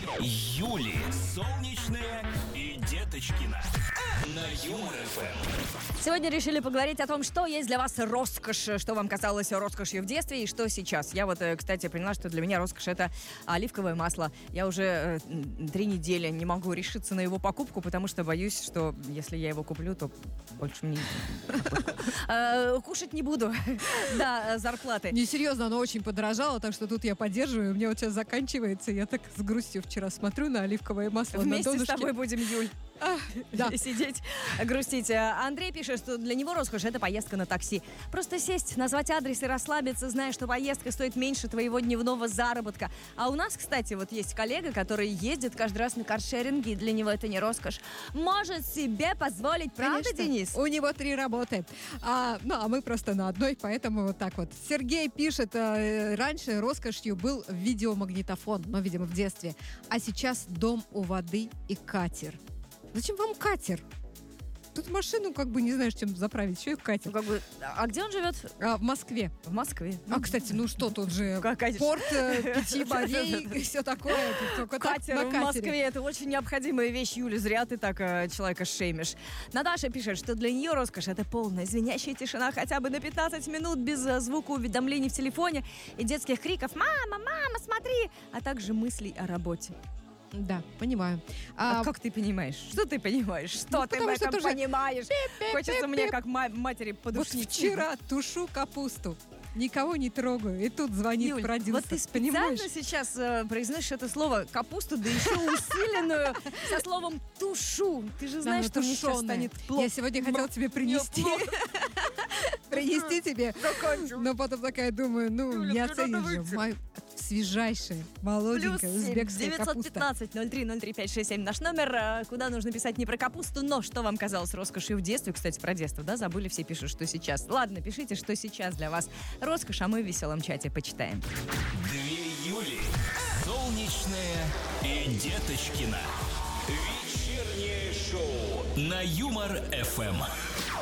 Юли, Солнечная и Деточкина. На Юмор ФМ. Сегодня решили поговорить о том, что есть для вас роскошь, что вам казалось роскошью в детстве и что сейчас. Я кстати, поняла, что для меня роскошь — это оливковое масло. Я уже 3 недели не могу решиться на его покупку, потому что боюсь, что если я его куплю, то больше мне кушать не буду до зарплаты. Несерьезно, оно очень подорожало, так что тут я поддерживаю. У меня вот сейчас заканчивается. Я так с грустью вчера смотрю на оливковое масло на Вместе донышке. с тобой будем, Юль. Да. Сидеть, грустить. Андрей пишет, что для него роскошь — это поездка на такси. Просто сесть, назвать адрес и расслабиться, зная, что поездка стоит меньше твоего дневного заработка. А у нас, кстати, есть коллега, который ездит каждый раз на каршеринге, и для него это не роскошь. Может себе позволить, правда, Конечно. Денис? У него 3 работы. А мы просто на одной, поэтому вот так вот. Сергей пишет, раньше роскошью был видеомагнитофон, видимо, в детстве. А сейчас дом у воды и катер. Зачем вам катер? Тут машину не знаешь, чем заправить, еще и катер. А где он живет? В Москве. В Москве. Кстати, тут же Конечно. порт 5 морей и все такое. Только Катер на в Москве — это очень необходимая вещь, Юля. Зря ты так человека шеймишь. Наташа пишет, что для нее роскошь — это полная звенящая тишина хотя бы на 15 минут без звука уведомлений в телефоне и детских криков «Мама, мама, смотри!», а также мыслей о работе. Да, понимаю. Как ты понимаешь? Что ты понимаешь? Что ты в потому что этом тоже понимаешь? Хочется мне, как матери, подушнить. Вчера тушу капусту. Никого не трогаю. И тут звонит Юль, продюсер. ты понимаешь? специально сейчас произносишь это слово «капусту», да еще усиленную со словом «тушу». Ты же знаешь, что мне сейчас станет плохо. Я сегодня хотела тебе принести. Принести тебе. Но потом такая думаю, не оценишь же. Моя свежайшая, молоденькая узбекская капуста. 915-0303-567 наш номер, куда нужно писать не про капусту, но что вам казалось роскошью в детстве. Кстати, про детство, да, забыли, все пишут, что сейчас. Ладно, пишите, что сейчас для вас роскошь, а мы в веселом чате почитаем. 2 Юли, Солнечная и Деточкина. Вечернее шоу на Юмор ФМ.